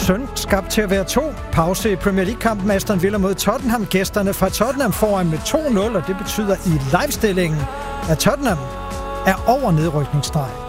søn skabt til at være 2. Pause i Premier League-kampen Aston Villa mod Tottenham. Gæsterne fra Tottenham foran med 2-0, og det betyder i livestillingen, at Tottenham er over nedrykningsstregen.